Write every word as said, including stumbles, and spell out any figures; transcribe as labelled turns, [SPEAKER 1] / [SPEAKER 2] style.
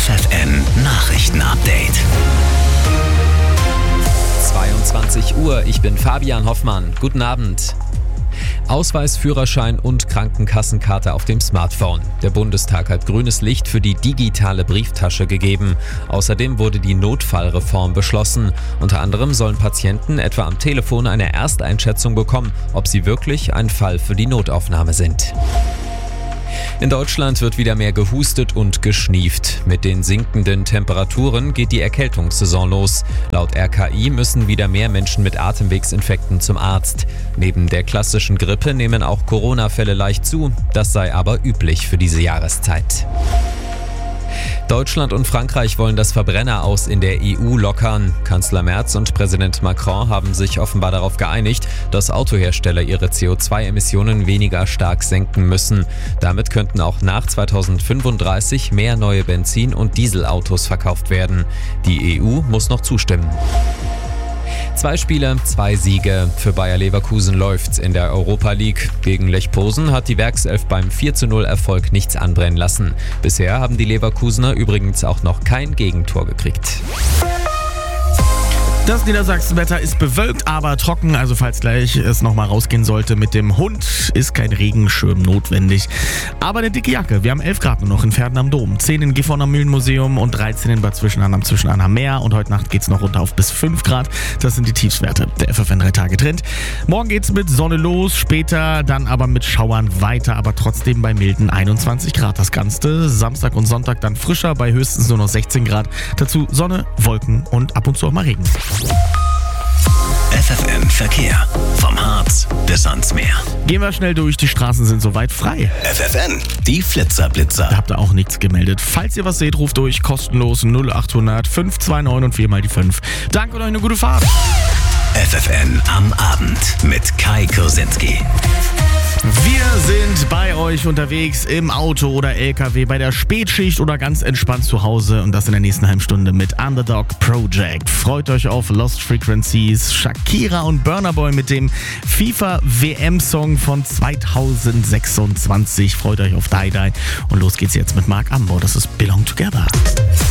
[SPEAKER 1] F F N Nachrichten-Update.
[SPEAKER 2] zweiundzwanzig Uhr, ich bin Fabian Hoffmann. Guten Abend. Ausweis, Führerschein und Krankenkassenkarte auf dem Smartphone. Der Bundestag hat grünes Licht für die digitale Brieftasche gegeben. Außerdem wurde die Notfallreform beschlossen. Unter anderem sollen Patienten etwa am Telefon eine Ersteinschätzung bekommen, ob sie wirklich ein Fall für die Notaufnahme sind. In Deutschland wird wieder mehr gehustet und geschnieft. Mit den sinkenden Temperaturen geht die Erkältungssaison los. Laut R K I müssen wieder mehr Menschen mit Atemwegsinfekten zum Arzt. Neben der klassischen Grippe nehmen auch Corona-Fälle leicht zu. Das sei aber üblich für diese Jahreszeit. Deutschland und Frankreich wollen das Verbrenner-Aus in der E U lockern. Kanzler Merz und Präsident Macron haben sich offenbar darauf geeinigt, dass Autohersteller ihre C O zwei Emissionen weniger stark senken müssen. Damit könnten auch nach zweitausendfünfunddreißig mehr neue Benzin- und Dieselautos verkauft werden. Die E U muss noch zustimmen. Zwei Spiele, zwei Siege. Für Bayer Leverkusen läuft's in der Europa League. Gegen Lech Posen hat die Werkself beim vier zu null Erfolg nichts anbrennen lassen. Bisher haben die Leverkusener übrigens auch noch kein Gegentor gekriegt.
[SPEAKER 3] Das Niedersachsenwetter ist bewölkt, aber trocken. Also falls gleich es nochmal rausgehen sollte mit dem Hund, ist kein Regenschirm notwendig. Aber eine dicke Jacke. Wir haben elf Grad nur noch in Pferden am Dom, zehn in Gifhorn am Mühlenmuseum und dreizehn in Bad Zwischenahn am Zwischenahner Meer. Und heute Nacht geht's noch runter auf bis fünf Grad. Das sind die Tiefstwerte. Der F F N drei Tage Trend. Morgen geht's mit Sonne los, später dann aber mit Schauern weiter, aber trotzdem bei milden einundzwanzig Grad das Ganze. Samstag und Sonntag dann frischer, bei höchstens nur noch sechzehn Grad. Dazu Sonne, Wolken und ab und zu auch mal Regen.
[SPEAKER 1] F F N Verkehr. Vom Harz bis ans Meer.
[SPEAKER 3] Gehen wir schnell durch, die Straßen sind soweit frei.
[SPEAKER 1] F F N, die Flitzer-Blitzer.
[SPEAKER 3] Da habt ihr auch nichts gemeldet. Falls ihr was seht, ruft durch, kostenlos null acht hundert fünf zwei neun und vier mal die fünf. Danke und euch eine gute Fahrt.
[SPEAKER 1] F F N am Abend mit Kai Kursinski.
[SPEAKER 3] Wir sind bei euch unterwegs im Auto oder L K W, bei der Spätschicht oder ganz entspannt zu Hause und das in der nächsten halben Stunde mit Underdog Project. Freut euch auf Lost Frequencies, Shakira und Burna Boy mit dem FIFA-W M-Song von zweitausendsechsundzwanzig. Freut euch auf Die Die und los geht's jetzt mit Marc Ambo. Das ist Belong Together.